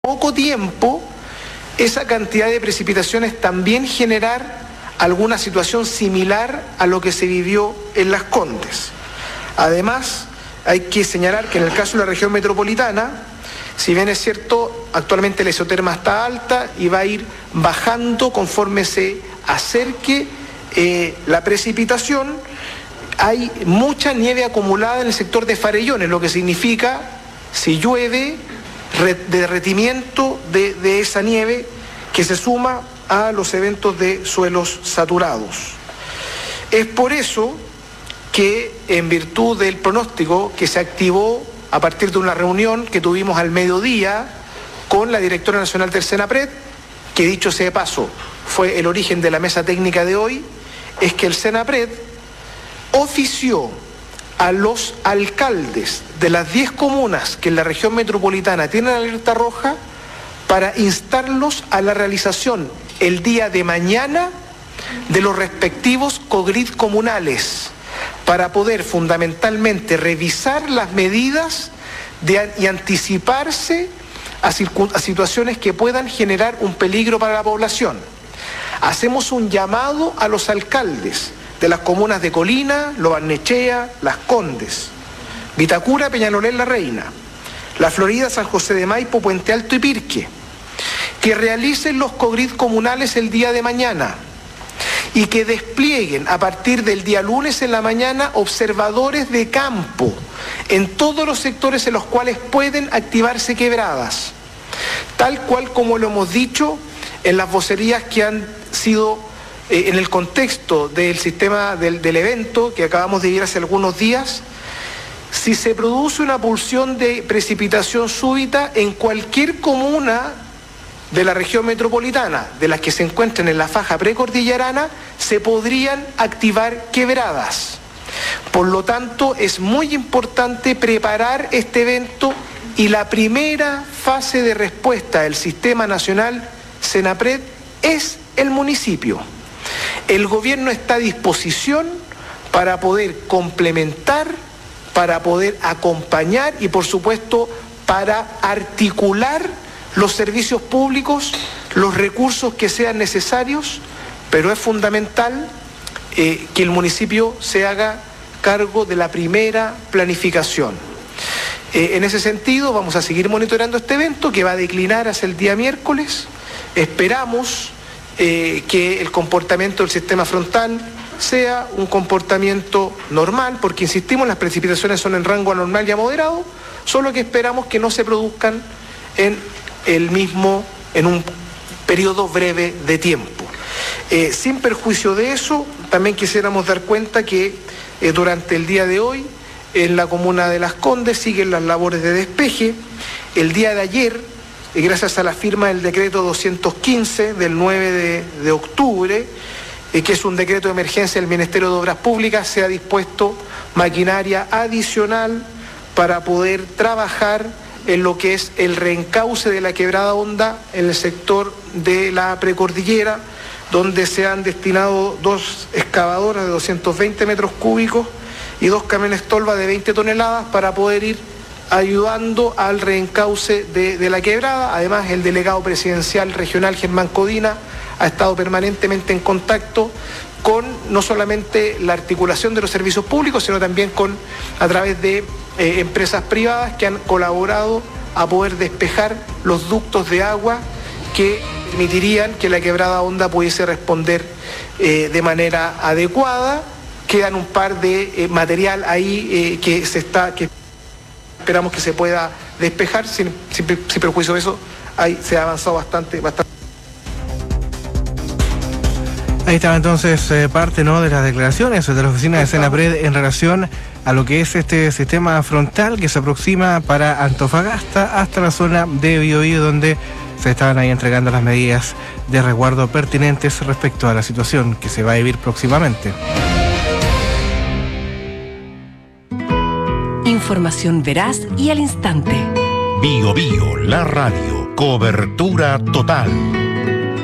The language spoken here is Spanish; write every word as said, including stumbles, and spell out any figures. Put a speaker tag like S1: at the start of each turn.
S1: poco tiempo esa cantidad de precipitaciones también generar alguna situación similar a lo que se vivió en Las Condes. Además, hay que señalar que en el caso de la región metropolitana, si bien es cierto, actualmente la isoterma está alta y va a ir bajando conforme se acerque eh, la precipitación, hay mucha nieve acumulada en el sector de Farellones, lo que significa, si llueve, re, derretimiento de, de esa nieve que se suma a los eventos de suelos saturados. Es por eso que, en virtud del pronóstico que se activó a partir de una reunión que tuvimos al mediodía con la directora nacional del Senapred, que dicho sea de paso, fue el origen de la mesa técnica de hoy, es que el Senapred ofició a los alcaldes de las diez comunas que en la región metropolitana tienen alerta roja para instarlos a la realización el día de mañana de los respectivos COGRID comunales, para poder fundamentalmente revisar las medidas de, y anticiparse a, a situaciones que puedan generar un peligro para la población. Hacemos un llamado a los alcaldes de las comunas de Colina, Lo Barnechea, Las Condes, Vitacura, Peñalolén, La Reina, La Florida, San José de Maipo, Puente Alto y Pirque, que realicen los COGRID comunales el día de mañana y que desplieguen a partir del día lunes en la mañana observadores de campo en todos los sectores en los cuales pueden activarse quebradas, tal cual como lo hemos dicho en las vocerías que han sido eh, en el contexto del sistema del, del evento que acabamos de vivir hace algunos días. Si se produce una pulsión de precipitación súbita en cualquier comuna de la región metropolitana, de las que se encuentran en la faja precordillerana, se podrían activar quebradas. Por lo tanto, es muy importante preparar este evento y la primera fase de respuesta del Sistema Nacional Senapred es el municipio. El gobierno está a disposición para poder complementar, para poder acompañar y, por supuesto, para articular los servicios públicos, los recursos que sean necesarios, pero es fundamental eh, que el municipio se haga cargo de la primera planificación. Eh, en ese sentido, vamos a seguir monitoreando este evento que va a declinar hacia el día miércoles. Esperamos eh, que el comportamiento del sistema frontal sea un comportamiento normal, porque insistimos, las precipitaciones son en rango anormal y a moderado, solo que esperamos que no se produzcan en el mismo, en un periodo breve de tiempo. Eh, sin perjuicio de eso, también quisiéramos dar cuenta que eh, durante el día de hoy, en la comuna de Las Condes siguen las labores de despeje. El día de ayer, eh, gracias a la firma del decreto doscientos quince del nueve de octubre, eh, que es un decreto de emergencia del Ministerio de Obras Públicas, se ha dispuesto maquinaria adicional para poder trabajar en lo que es el reencauce de la Quebrada Honda en el sector de la precordillera, donde se han destinado dos excavadoras de doscientos veinte metros cúbicos y dos camiones tolva de veinte toneladas para poder ir ayudando al reencauce de, de la quebrada. Además, el delegado presidencial regional, Germán Codina, ha estado permanentemente en contacto con no solamente la articulación de los servicios públicos, sino también con a través de eh, empresas privadas que han colaborado a poder despejar los ductos de agua que permitirían que la Quebrada Honda pudiese responder eh, de manera adecuada. Quedan un par de eh, material ahí eh, que se está, que esperamos que se pueda despejar. Sin, sin, sin perjuicio de eso, ahí se ha avanzado bastante, bastante.
S2: Ahí estaba entonces eh, parte ¿no? de las declaraciones de la oficina de Senapred en relación a lo que es este sistema frontal que se aproxima para Antofagasta hasta la zona de Biobío, donde se estaban ahí entregando las medidas de resguardo pertinentes respecto a la situación que se va a vivir próximamente.
S3: Información veraz y al instante.
S4: Biobío, la radio, cobertura total.